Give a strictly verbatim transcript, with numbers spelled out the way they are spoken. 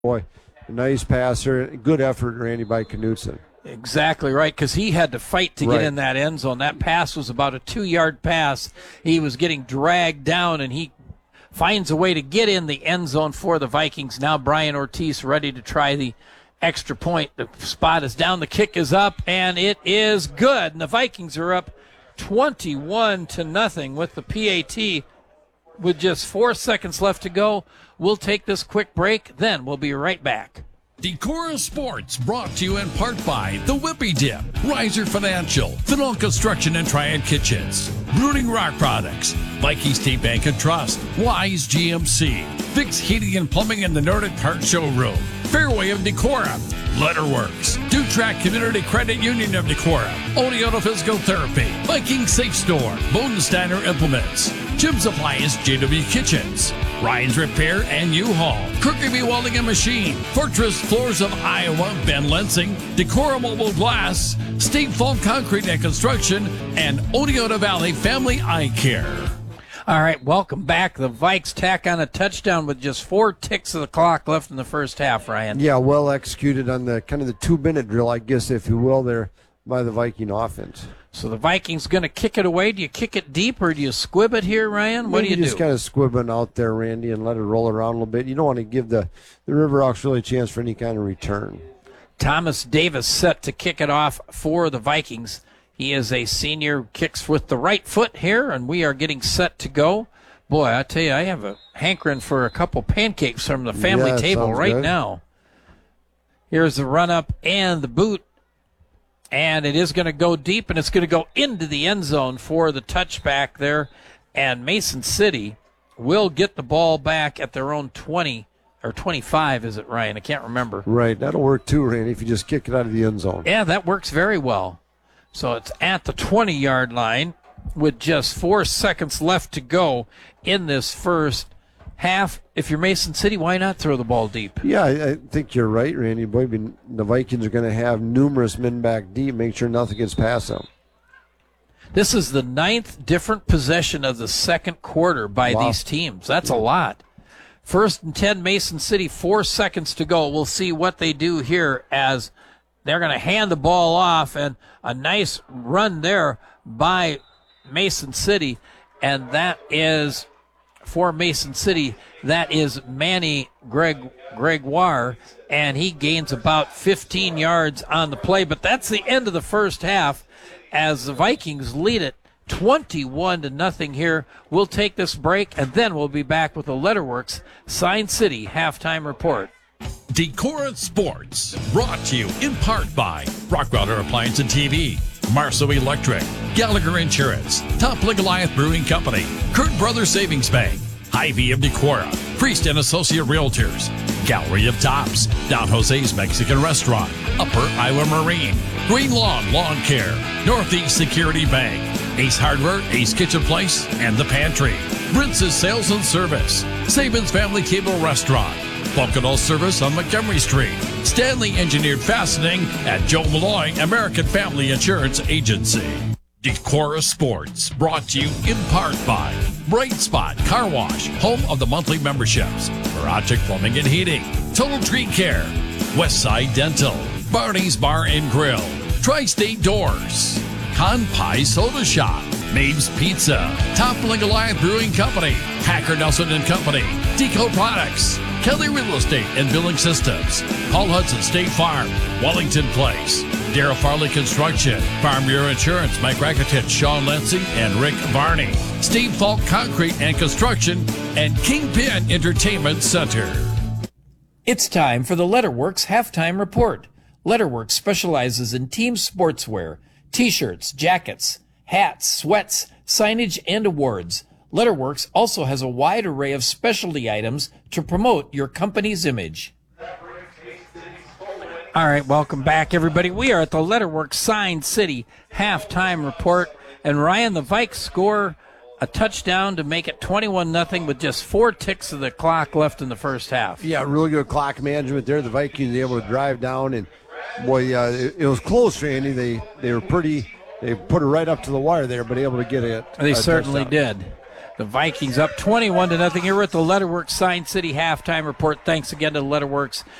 Boy, a nice passer. Good effort, Randy, by Knutson. Exactly right, because he had to fight to right. get in that end zone. That pass was about a two-yard pass. He was getting dragged down, and he finds a way to get in the end zone for the Vikings. Now Brian Ortiz ready to try the extra point. The spot is down, the kick is up, and it is good. And the Vikings are up twenty-one to nothing with the P A T with just four seconds left to go. We'll take this quick break, then we'll be right back. Decorah Sports, brought to you in part by The Whippy Dip, Riser Financial, Fennell Construction and Triad Kitchens, Brooding Rock Products, Viking State Bank and Trust, Wise G M C, Fix Heating and Plumbing in the Nordic Park Showroom, Fairway of Decorah, Letterworks, Dutrack Community Credit Union of Decorah, Oneota Physical Therapy, Viking Safe Store, Bodensteiner Implements, Jim's Appliance, J W Kitchens, Ryan's Repair and U-Haul, Kirkby Welding and Machine, Fortress Floors of Iowa, Ben Lensing, Decorah Mobile Glass, State Fall Concrete and Construction, and Oneota Valley Family Eye Care. All right, welcome back. The Vikes tack on a touchdown with just four ticks of the clock left in the first half, Ryan. Yeah, well executed on the kind of the two-minute drill, I guess, if you will, there by the Viking offense. So the Vikings going to kick it away. Do you kick it deep or do you squib it here, Ryan? What Maybe do you just do? kind of squibbing out there, Randy, and let it roll around a little bit. You don't want to give the, the River Hawks really a chance for any kind of return. Thomas Davis set to kick it off for the Vikings. He is a senior, kicks with the right foot here, and we are getting set to go. Boy, I tell you, I have a hankering for a couple pancakes from the family yeah, table right good. now. Here's the run-up and the boot. And it is going to go deep, and it's going to go into the end zone for the touchback there. And Mason City will get the ball back at their own twenty, or twenty-five, is it, Ryan? I can't remember. Right, that'll work too, Randy, if you just kick it out of the end zone. Yeah, that works very well. So it's at the twenty-yard line with just four seconds left to go in this first half. If you're Mason City, why not throw the ball deep? Yeah, I, I think you're right, Randy. Boy, the Vikings are going to have numerous men back deep, make sure nothing gets past them. This is the ninth different possession of the second quarter by wow. these teams. That's a lot. First and ten, Mason City, four seconds to go. We'll see what they do here as they're going to hand the ball off, and a nice run there by Mason City, and that is for Mason City. That is Manny Greg Gregoire, and he gains about fifteen yards on the play. But that's the end of the first half as the Vikings lead it twenty-one to nothing here. We'll take this break, and then we'll be back with the Letterworks Sign City halftime report. Decorah Sports, brought to you in part by Rockwelder Appliance and T V, Marceau Electric, Gallagher Insurance, Toppling Goliath Brewing Company, Kurt Brothers Savings Bank, Hy-Vee of Decorah, Priest and Associate Realtors, Gallery of Tops, Don Jose's Mexican Restaurant, Upper Iowa Marine, Green Lawn Lawn Care, Northeast Security Bank, Ace Hardware, Ace Kitchen Place, and The Pantry, Brince's Sales and Service, Saban's Family Cable Restaurant, Vulcanol Service on Montgomery Street, Stanley Engineered Fastening at Joe Malloy American Family Insurance Agency. Decorah Sports, brought to you in part by Bright Spot Car Wash, home of the monthly memberships, Mirage Plumbing and Heating, Total Tree Care, Westside Dental, Barney's Bar and Grill, Tri-State Doors, Con Pie Soda Shop, Maeve's Pizza, Toppling Goliath Brewing Company, Hacker Nelson and Company, Deco Products, Kelly Real Estate and Billing Systems, Paul Hudson State Farm, Wellington Place, Darrell Farley Construction, Farm Bureau Insurance, Mike Rakitich, Sean Lansing, and Rick Varney, Steve Falk Concrete and Construction, and Kingpin Entertainment Center. It's time for the Letterworks halftime report. Letterworks specializes in team sportswear, t-shirts, jackets, hats, sweats, signage, and awards. Letterworks also has a wide array of specialty items to promote your company's image. All right, welcome back, everybody. We are at the Letterworks Sign City halftime report. And Ryan, the Vikes score a touchdown to make it twenty-one nothing with just four ticks of the clock left in the first half. Yeah, really good clock management there. The Vikings able to drive down, and boy, uh, it, it was close, Randy. They they were pretty. They put it right up to the wire there, but able to get it. They certainly did. The Vikings up twenty-one to nothing. Here at the Letterworks Sign City halftime report. Thanks again to the Letterworks